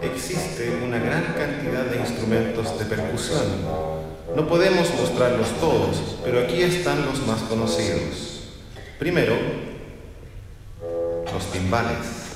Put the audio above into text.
existe una gran cantidad de instrumentos de percusión. No podemos mostrarlos todos, pero aquí están los más conocidos. Primero, los timbales.